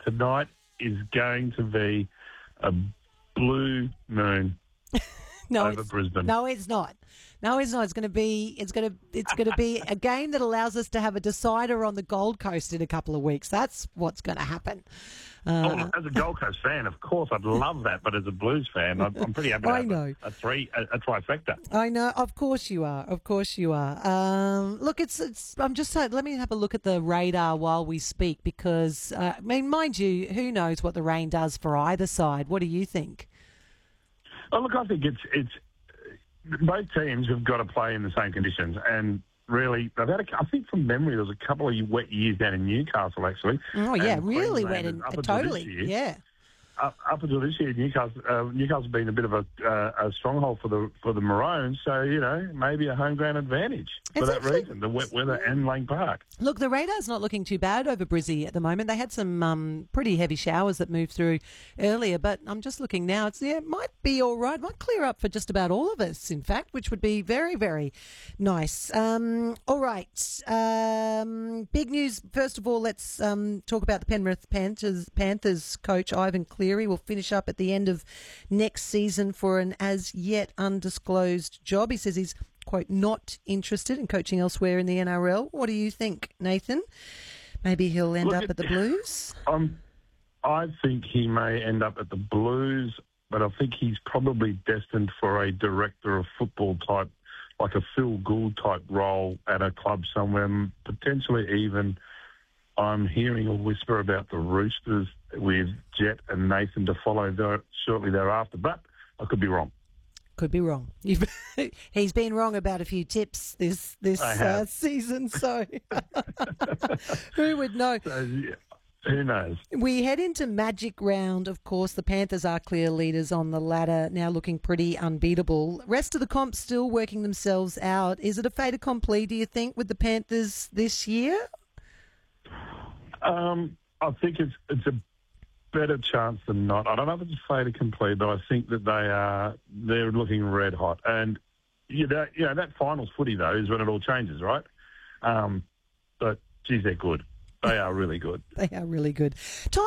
tonight is going to be a blue moon over Brisbane. No, it's not. No, it's not. It's going to be a game that allows us to have a decider on the Gold Coast in a couple of weeks. That's what's going to happen. As a Gold Coast fan, of course, I'd love that. But as a Blues fan, I'm pretty happy to have a trifecta. I know. Of course you are. Of course you are. Look, I'm just saying. Let me have a look at the radar while we speak, because mind you, who knows what the rain does for either side? What do you think? Oh, look, I think it's both teams have got to play in the same conditions, and really, they've had I think from memory, there was a couple of wet years down in Newcastle, actually. Oh, yeah, really wet, totally, yeah. Up until this year, Newcastle's been a bit of a stronghold for the Maroons, so, maybe a home ground advantage for that reason, the wet weather and Lang Park. Look, the radar's not looking too bad over Brizzy at the moment. They had some pretty heavy showers that moved through earlier, but I'm just looking now. It might be all right. Might clear up for just about all of us, in fact, which would be very, very nice. All right. Big news. First of all, let's talk about the Penrith Panthers coach, Ivan Cleary. Will finish up at the end of next season for an as yet undisclosed job. He says he's, quote, not interested in coaching elsewhere in the NRL. What do you think, Nathan? Maybe he'll end up at the Blues? I think he may end up at the Blues, but I think he's probably destined for a director of football type, like a Phil Gould type role at a club somewhere, potentially even. I'm hearing a whisper about the Roosters with Jet and Nathan to follow shortly thereafter, but I could be wrong. Could be wrong. He's been wrong about a few tips this season, so who would know? So, yeah. Who knows? We head into Magic Round, of course. The Panthers are clear leaders on the ladder, now looking pretty unbeatable. Rest of the comp still working themselves out. Is it a fait accompli, do you think, with the Panthers this year? I think it's a better chance than not. I don't know if it's a fait accompli, but I think that they're looking red hot. And that finals footy though is when it all changes, right? But geez, they're good. They are really good. They are really good.